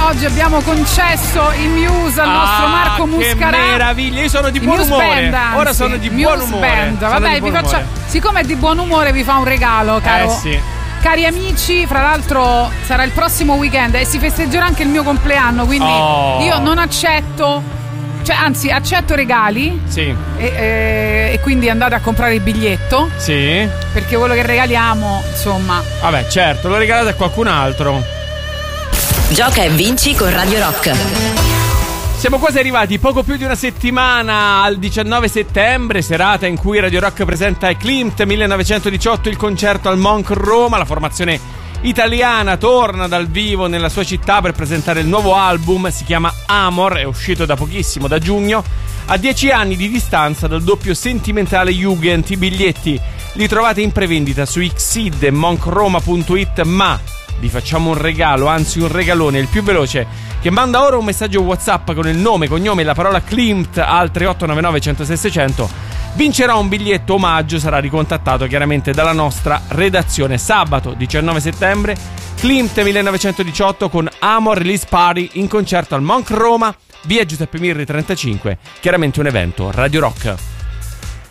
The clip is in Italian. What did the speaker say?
oggi abbiamo concesso i Muse al nostro Marco Muscarà. Che meraviglia, io sono di buon umore. Ora sono di buon umore. Vabbè, vi faccio, siccome è di buon umore, vi fa un regalo, caro. Sì. Cari amici, fra l'altro sarà il prossimo weekend e si festeggerà anche il mio compleanno, quindi io non accetto, cioè anzi accetto regali. Sì. E quindi andate a comprare il biglietto. Sì. Perché quello che regaliamo, insomma. Vabbè, certo, lo regalate a qualcun altro. Gioca e vinci con Radio Rock. Siamo quasi arrivati, poco più di una settimana al 19 settembre, serata in cui Radio Rock presenta Klimt 1918, il concerto al Monk Roma. La formazione italiana torna dal vivo nella sua città per presentare il nuovo album, si chiama Amor, è uscito da pochissimo, da giugno, a 10 anni di distanza dal doppio sentimentale Jugend. I biglietti li trovate in prevendita su Xsid e monkroma.it, ma vi facciamo un regalo, anzi un regalone, il più veloce che manda ora un messaggio WhatsApp con il nome, cognome e la parola Klimt al 3899 106 600 vincerà un biglietto omaggio, sarà ricontattato chiaramente dalla nostra redazione. Sabato 19 settembre Klimt 1918 con Amor Release Party in concerto al Monk Roma, via Giuseppe Mirri 35, chiaramente un evento Radio Rock.